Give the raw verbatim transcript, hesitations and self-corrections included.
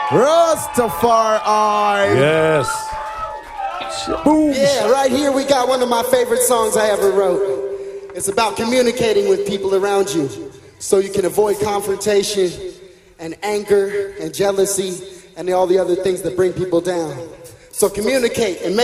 Rastafari. Yes. Boom. Yeah, right here we got one of my favorite songs I ever wrote. It's about communicating with people around you so you can avoid confrontation and anger and jealousy and all the other things that bring people down. So communicate and make